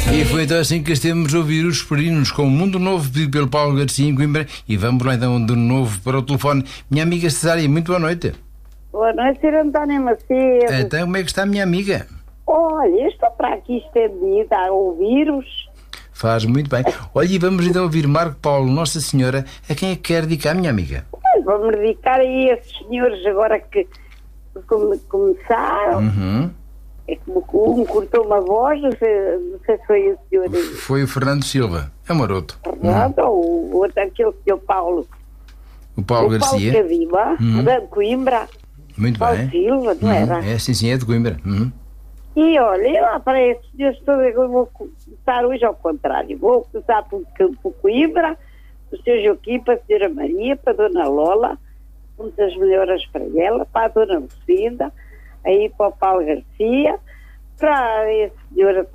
E foi então assim que estemos a ouvir os Esperinos com o Mundo Novo, pedido pelo Paulo Garcia em Coimbra. E vamos lá então de novo para o telefone. Minha amiga Cesária, muito boa noite. Boa noite, Sr. António Macedo. Então, como é que está a minha amiga? Olha, eu estou para aqui estendida a ouvir-os. Faz muito bem. Olha, e vamos então ouvir Marco Paulo, Nossa Senhora. A quem é que quer dedicar, minha amiga? Vou-me dedicar a esses senhores agora que começaram. É que me cortou uma voz, não sei se foi o senhor. Foi o Fernando Silva, é um maroto. Fernando, ou o outro, aquele senhor Paulo. O Paulo Garcia. Paulo Cadiva, de Coimbra. Muito Paulo bem. Silva, não era? É, sim, é de Coimbra. E olha, lá para esses senhores todos, eu vou começar hoje ao contrário. Vou começar por Coimbra, para o Sr. Joaquim, para a Sra. Maria, para a Dona Lola, muitas melhoras para ela, para a Dona Lucinda, aí para o Paulo Garcia, para esse senhor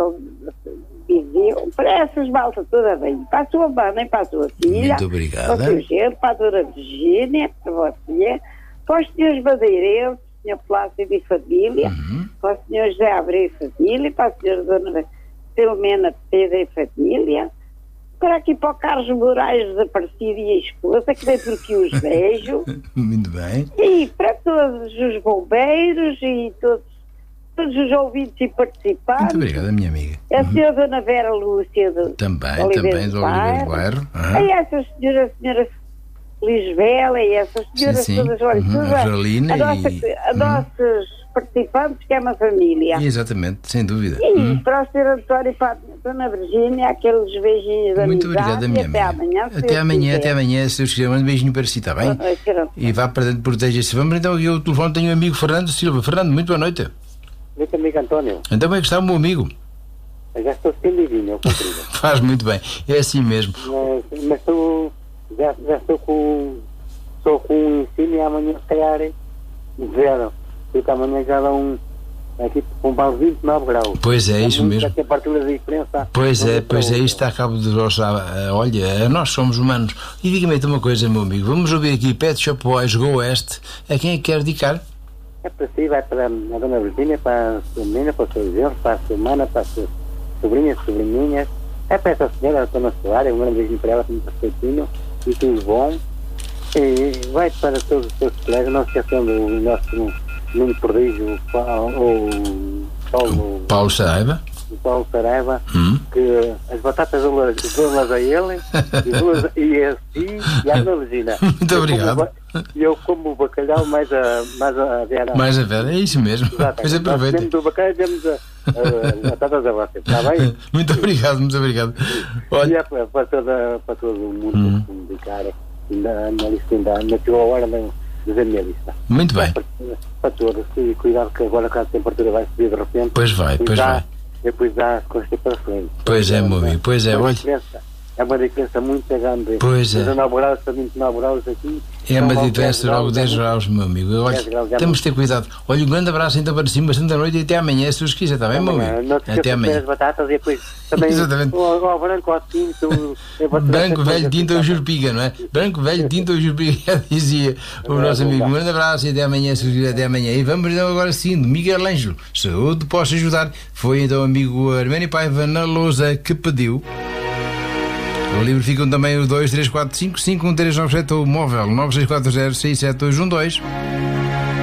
Viseu, para essas maltas toda bem, para a sua mãe, para a sua filha, Muito obrigada. para o seu genro, para a Dona Virgínia, para você, para os senhores Madeirenses, Sr. Plácido e família, para o Sr. José Abreu e família, para a Sra. Dona Filomena Pedro e família, para aqui para o Carlos Moraes desaparecido e a esposa, que nem porque os vejo. Muito bem. E para todos os bombeiros e todos os ouvintes e participantes. Muito obrigada, minha amiga. A senhora Dona Vera Lúcia Também, do Oliveira do Oliveira do Bairro. E essa senhora Lisbela e essas senhoras Sim. todas, olha, todas A Jarlina a nossos participantes, que é uma família. Exatamente, sem dúvida. E para o Sr. António e para a Dona Virgínia, aqueles beijinhos de Muito amizade. obrigada, minha Até amiga. amanhã. Até amanhã, se Deus quiser. Um beijo para si, está bem? E vá para dentro, proteja-se. Vamos então aqui ao telefone, tenho o amigo Fernando Silva. Fernando, muito boa noite. Muito amigo António. Então como é que está o meu amigo? Eu já estou estendidinho, eu compreendo. Faz muito bem, é assim mesmo. Mas já estou com um ensino e amanhã se calhar zero. Porque amanhã já dá aqui com mais 29 graus. Pois é, isso mesmo. A temperatura da diferença. Pois é, isto está a cabo de nós. Olha, nós somos humanos. E diga-me então uma coisa, meu amigo. Vamos ouvir aqui Pet Shop Boys Go West. A quem é que quer dedicar? É para si, vai para a Dona Virgínia, para a sua menina, para o seu genro, para a sua mana, para as suas sobrinhas, sobrinhinhas. É para essa senhora, a Dona Soares, um grande beijinho para ela, muito perfeitinho e tudo bom. E vai para todos os seus colegas, não esquecendo o nosso Nuno Prodígio, o Paulo Saraiva. O Paulo Saraiva, que as batatas dou-las a ele e a si e à Dona Regina. Muito obrigado. E eu como o bacalhau mais a Vera. Mais a Vera, é isso mesmo. Pois aproveita. Nós temos o bacalhau e temos as batatas a você, está bem? Muito obrigado. Olha. E é para todo o mundo que me dedicar, na lista ainda chegou a hora de minha lista. Muito bem. Para todos, e cuidado que agora a temperatura vai subir de repente. Pois vai. Depois dá constipações. Pois é, meu amigo, pois é, olha. É uma diferença muito grande. Pois é. 19 graus para 29 graus aqui. É uma diferença logo 10 graus, meu amigo. Olha, temos de ter cuidado. Olha, um grande abraço então para cima, bastante da noite e até amanhã, se Deus quiser, está bem, meu amigo? Até amanhã. As batatas e depois também o branco, o tinto. Branco, velho, tinto ou jurpiga, não é? Branco, velho, tinto ou jurpiga, já dizia o nosso amigo. Um grande abraço e até amanhã, se Deus quiser, até amanhã. E vamos então agora sim, Miguel Ângelo, saúde, posso ajudar. Foi então o amigo Arménio Paiva na Lousa que pediu. O livro ficam também o 2, 3, 4, 5, 5, 1, 3, 9, 7 ou o móvel 9640 67212.